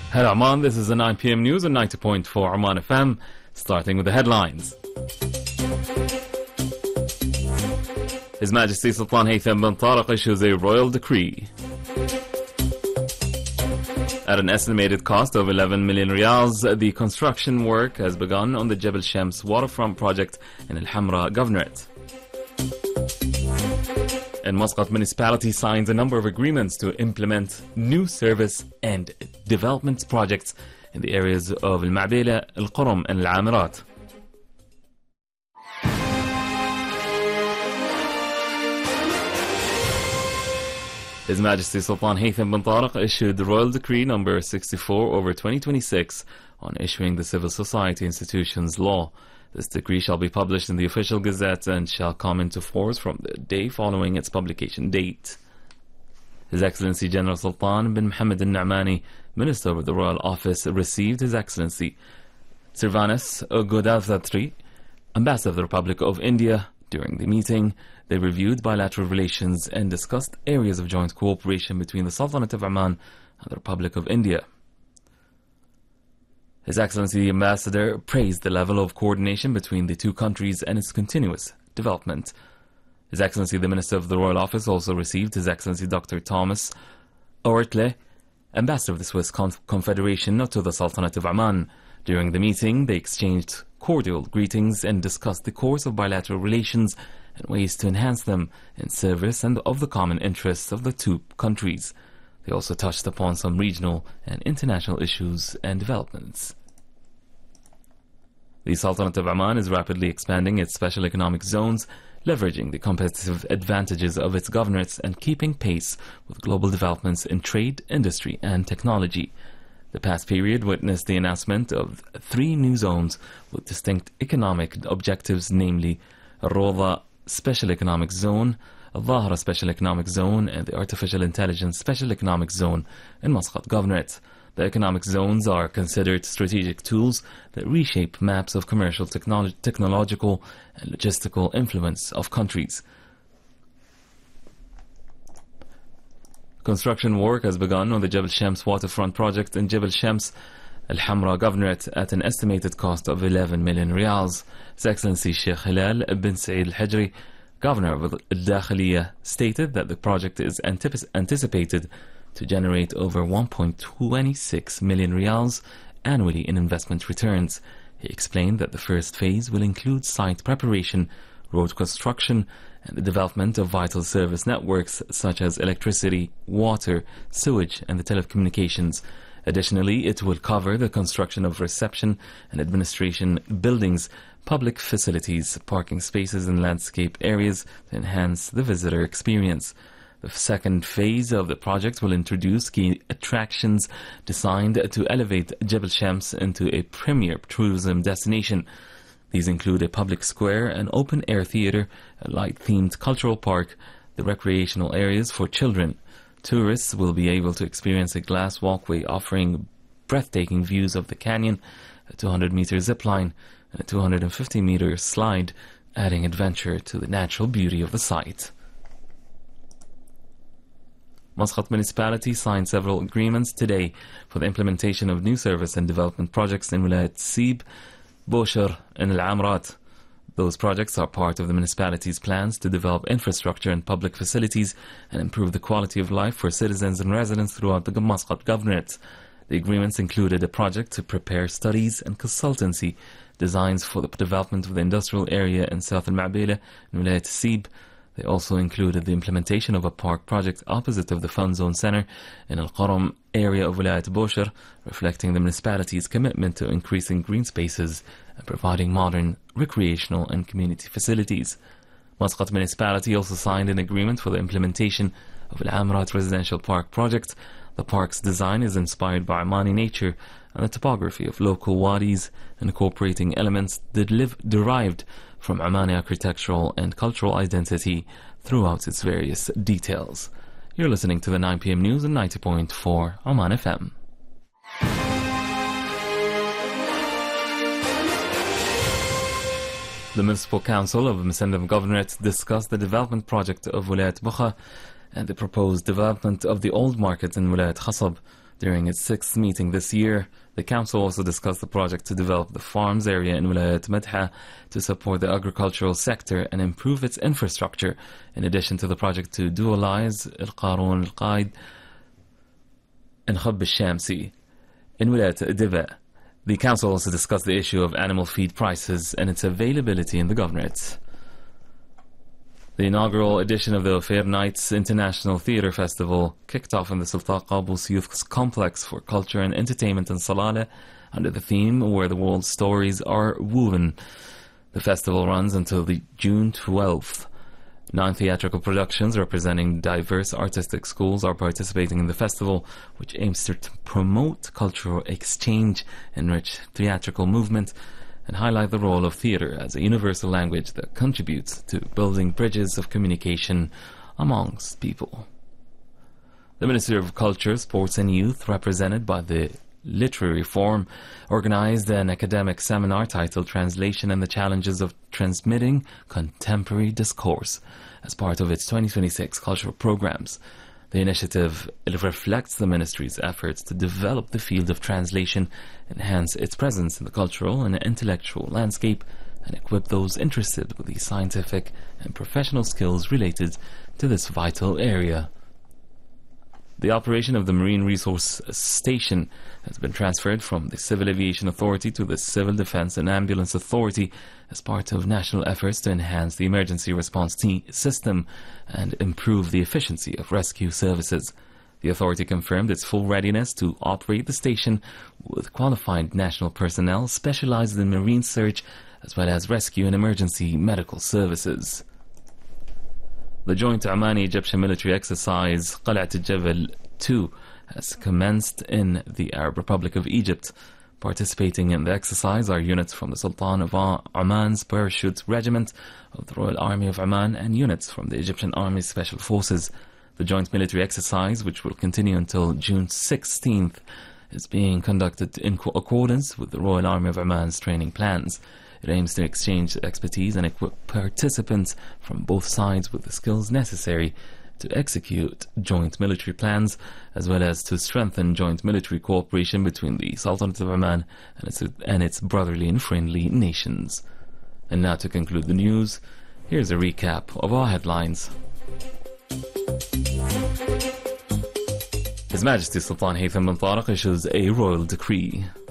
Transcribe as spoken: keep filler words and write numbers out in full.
Hello Oman, this is the nine p m news on ninety point four Oman F M, starting with the headlines. His Majesty Sultan Haytham bin Tariq issues a royal decree. At an estimated cost of eleven million riyals, the construction work has begun on the Jebel Shams waterfront project in Al Hamra Governorate. And Muscat municipality signs a number of agreements to implement new service and development projects in the areas of Al Ma'bela, Al Qurum and Al Amirat. His Majesty Sultan Haytham bin Tariq issued the Royal Decree number sixty-four over twenty twenty-six on issuing the Civil Society Institutions Law. This decree shall be published in the Official Gazette and shall come into force from the day following its publication date. His Excellency General Sultan bin Mohammed al-Na'mani, Minister of the Royal Office, received His Excellency Sirvanus Godavdatri, Ambassador of the Republic of India. During the meeting, they reviewed bilateral relations and discussed areas of joint cooperation between the Sultanate of Oman and the Republic of India. His Excellency the Ambassador praised the level of coordination between the two countries and its continuous development. His Excellency the Minister of the Royal Office also received His Excellency Doctor Thomas Ortle, Ambassador of the Swiss Conf Confederation to the Sultanate of Oman. During the meeting, they exchanged cordial greetings and discussed the course of bilateral relations and ways to enhance them in service and of the common interests of the two countries. They also touched upon some regional and international issues and developments. The Sultanate of Oman is rapidly expanding its special economic zones, leveraging the competitive advantages of its governorates and keeping pace with global developments in trade, industry and technology. The past period witnessed the announcement of three new zones with distinct economic objectives, namely Roda Special Economic Zone, Al-Dhahra Special Economic Zone and the Artificial Intelligence Special Economic Zone in Muscat Governorate. The economic zones are considered strategic tools that reshape maps of commercial, technolo technological and logistical influence of countries. Construction work has begun on the Jebel Shams waterfront project in Jebel Shams, Al Hamra Governorate at an estimated cost of eleven million riyals. His Excellency Sheikh Hilal bin Saeed Al-Hajri, Governor of Al-Dakhiliya, stated that the project is anticip anticipated to generate over one point two six million riyals annually in investment returns. He explained that the first phase will include site preparation, road construction, and the development of vital service networks such as electricity, water, sewage, and the telecommunications. Additionally, it will cover the construction of reception and administration buildings, public facilities, parking spaces, and landscape areas to enhance the visitor experience. The second phase of the project will introduce key attractions designed to elevate Jebel Shams into a premier tourism destination. These include a public square, an open-air theatre, a light-themed cultural park, the recreational areas for children. Tourists will be able to experience a glass walkway offering breathtaking views of the canyon, a two hundred meter zip line, and a two hundred fifty meter slide, adding adventure to the natural beauty of the site. Muscat municipality signed several agreements today for the implementation of new service and development projects in Wilayat Sib, Boshar, and Al Amirat. Those projects are part of the municipality's plans to develop infrastructure and public facilities and improve the quality of life for citizens and residents throughout the Muscat Governorate. The agreements included a project to prepare studies and consultancy designs for the development of the industrial area in South Al Ma'bela and Wilayat Sib. They also included the implementation of a park project opposite of the Fun Zone Center in Al Qurum area of Wilayat Boshar, reflecting the municipality's commitment to increasing green spaces and providing modern recreational and community facilities. Muscat municipality also signed an agreement for the implementation of Al Amirat Residential Park project. The park's design is inspired by Omani nature and the topography of local wadis, incorporating elements that live derived from Omani architectural and cultural identity throughout its various details. You're listening to the nine p m news on ninety point four Oman F M. The Municipal Council of Musandam Governorate discussed the development project of Wilayat Bukha and the proposed development of the old market in Wilayat Khasab. During its sixth meeting this year, the Council also discussed the project to develop the farms area in Wilayat Madha to support the agricultural sector and improve its infrastructure, in addition to the project to dualize Al-Qarun Al-Qaid and Khab Al-Shamsi. In Wilayat Diba, the Council also discussed the issue of animal feed prices and its availability in the governorate. The inaugural edition of the Ophir Nights International Theatre Festival kicked off in the Sultan Qaboos Youth Complex for Culture and Entertainment in Salalah under the theme Where the World's Stories Are Woven. The festival runs until the June twelfth. Nine theatrical productions representing diverse artistic schools are participating in the festival, which aims to promote cultural exchange, enrich theatrical movement, and highlight the role of theatre as a universal language that contributes to building bridges of communication amongst people. The Ministry of Culture, Sports and Youth, represented by the Literary Forum, organized an academic seminar titled Translation and the Challenges of Transmitting Contemporary Discourse as part of its twenty twenty-six cultural programs. The initiative reflects the Ministry's efforts to develop the field of translation, enhance its presence in the cultural and intellectual landscape, and equip those interested with the scientific and professional skills related to this vital area. The operation of the Marine Resource Station has been transferred from the Civil Aviation Authority to the Civil Defense and Ambulance Authority as part of national efforts to enhance the emergency response team system and improve the efficiency of rescue services. The authority confirmed its full readiness to operate the station with qualified national personnel specialized in marine search as well as rescue and emergency medical services. The joint Omani-Egyptian military exercise Qal'at al-Jabal two has commenced in the Arab Republic of Egypt. Participating in the exercise are units from the Sultan of Oman's Parachute Regiment of the Royal Army of Oman and units from the Egyptian Army Special Forces. The joint military exercise, which will continue until June sixteenth, is being conducted in accordance with the Royal Army of Oman's training plans. It aims to exchange expertise and equip participants from both sides with the skills necessary to execute joint military plans, as well as to strengthen joint military cooperation between the Sultanate of Oman and its, and its brotherly and friendly nations. And now to conclude the news, here's a recap of our headlines. His Majesty Sultan Haytham bin Tariq issues a royal decree.